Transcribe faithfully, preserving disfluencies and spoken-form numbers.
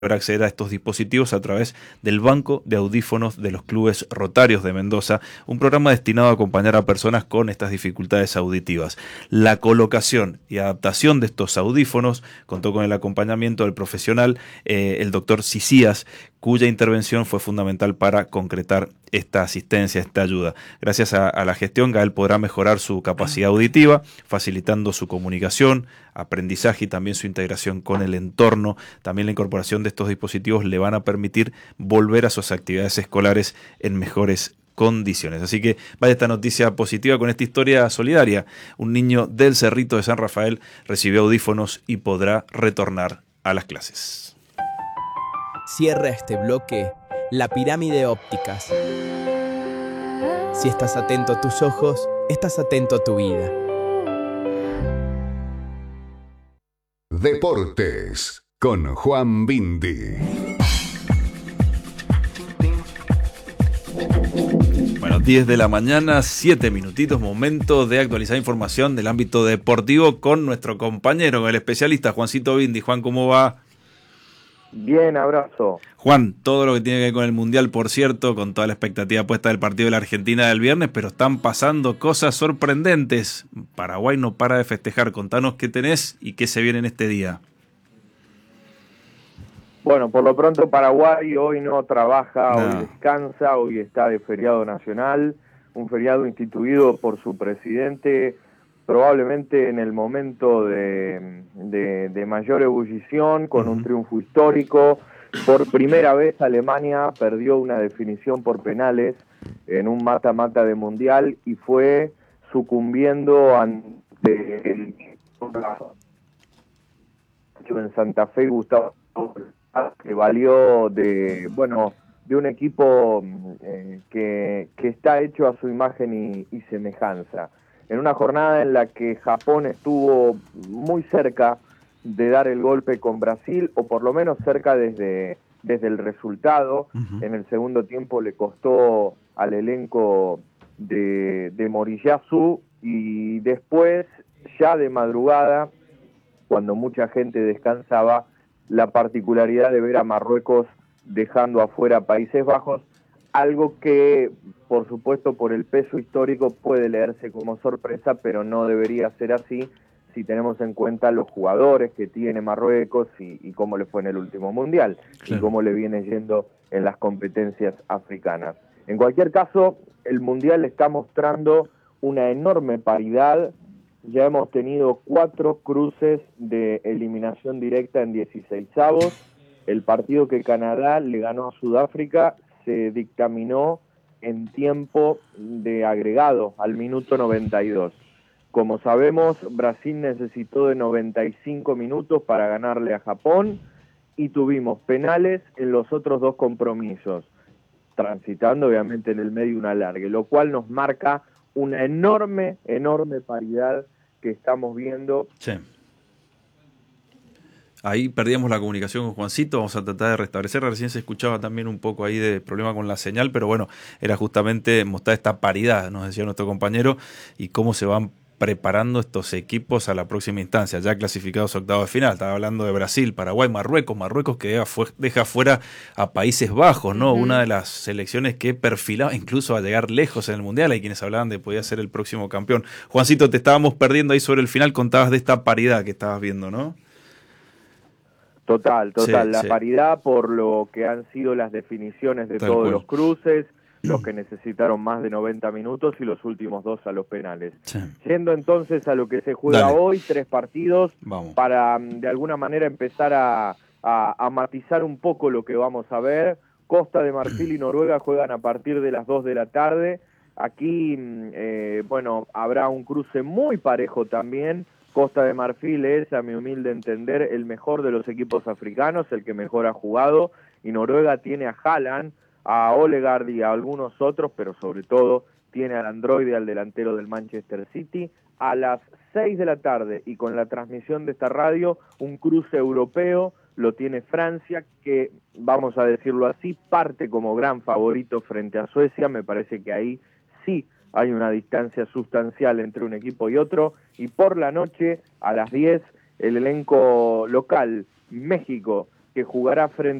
podrá acceder a estos dispositivos a través del Banco de Audífonos de los Clubes Rotarios de Mendoza, un programa destinado a acompañar a personas con estas dificultades auditivas. La colocación y adaptación de estos audífonos contó con el acompañamiento del profesional, eh, el doctor Sicías, cuya intervención fue fundamental para concretar esta asistencia, esta ayuda. Gracias a, a la gestión, Gael podrá mejorar su capacidad auditiva, facilitando su comunicación, aprendizaje y también su integración con el entorno. También la incorporación de estos dispositivos le van a permitir volver a sus actividades escolares en mejores condiciones. Así que vaya esta noticia positiva con esta historia solidaria. Un niño del Cerrito de San Rafael recibió audífonos y podrá retornar a las clases. Cierra este bloque la pirámide ópticas. Si estás atento a tus ojos, estás atento a tu vida. Deportes con Juan Bindi. Bueno, diez de la mañana, siete minutitos, momento de actualizar información del ámbito deportivo con nuestro compañero, el especialista Juancito Bindi. Juan, ¿cómo va? Bien, abrazo. Juan, todo lo que tiene que ver con el Mundial, por cierto, con toda la expectativa puesta del partido de la Argentina del viernes, pero están pasando cosas sorprendentes. Paraguay no para de festejar. Contanos qué tenés y qué se viene en este día. Bueno, por lo pronto Paraguay hoy no trabaja, no. hoy descansa, hoy está de feriado nacional, un feriado instituido por su presidente, probablemente en el momento de, de, de mayor ebullición, con uh-huh. un triunfo histórico. Por primera vez Alemania perdió una definición por penales en un mata-mata de Mundial y fue sucumbiendo ante el en Santa Fe, Gustavo, que valió de, bueno, de un equipo eh, que, que está hecho a su imagen y, y semejanza. En una jornada en la que Japón estuvo muy cerca de dar el golpe con Brasil, o por lo menos cerca desde, desde el resultado. Uh-huh. En el segundo tiempo le costó al elenco de, de Moriyasu, y después, ya de madrugada, cuando mucha gente descansaba, la particularidad de ver a Marruecos dejando afuera a Países Bajos, algo que, por supuesto, por el peso histórico puede leerse como sorpresa, pero no debería ser así si tenemos en cuenta los jugadores que tiene Marruecos y, y cómo le fue en el último Mundial, claro, y cómo le viene yendo en las competencias africanas. En cualquier caso, el Mundial está mostrando una enorme paridad. Ya hemos tenido cuatro cruces de eliminación directa en dieciseisavos. El partido que Canadá le ganó a Sudáfrica se dictaminó en tiempo de agregado al minuto noventa y dos. Como sabemos, Brasil necesitó de noventa y cinco minutos para ganarle a Japón y tuvimos penales en los otros dos compromisos, transitando obviamente en el medio una alargue, lo cual nos marca una enorme, enorme paridad que estamos viendo. Sí. Ahí perdíamos la comunicación con Juancito, vamos a tratar de restablecer. Recién se escuchaba también un poco ahí de problema con la señal, pero bueno, era justamente mostrar esta paridad, nos decía nuestro compañero, y cómo se van preparando estos equipos a la próxima instancia, ya clasificados a octavos de final. Estaba hablando de Brasil, Paraguay, Marruecos, Marruecos que deja, fu- deja fuera a Países Bajos, ¿no? Uh-huh. Una de las selecciones que perfilaba incluso a llegar lejos en el Mundial. Hay quienes hablaban de que podía ser el próximo campeón. Juancito, te estábamos perdiendo ahí sobre el final, contabas de esta paridad que estabas viendo, ¿no? Total, total, sí, la sí. paridad por lo que han sido las definiciones de Tal todos cual. los cruces, los que necesitaron más de noventa minutos y los últimos dos a los penales. Sí. Yendo entonces a lo que se juega Dale. hoy, tres partidos, Vamos. para de alguna manera empezar a, a, a matizar un poco lo que vamos a ver. Costa de Marfil y Noruega juegan a partir de las dos de la tarde. Aquí, eh, bueno, habrá un cruce muy parejo también. Costa de Marfil es, a mi humilde entender, el mejor de los equipos africanos, el que mejor ha jugado, y Noruega tiene a Haaland, a Odegaard y a algunos otros, pero sobre todo tiene al androide, al delantero del Manchester City. A las seis de la tarde, y con la transmisión de esta radio, un cruce europeo, lo tiene Francia, que, vamos a decirlo así, parte como gran favorito frente a Suecia. Me parece que ahí sí hay una distancia sustancial entre un equipo y otro. Y por la noche, a las diez, el elenco local, México, que jugará frente